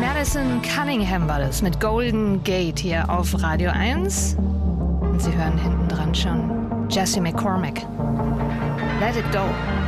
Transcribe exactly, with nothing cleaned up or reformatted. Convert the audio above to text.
Madison Cunningham war das mit Golden Gate hier auf Radio eins. Und Sie hören hinten dran schon Jesse McCormick. Let it go.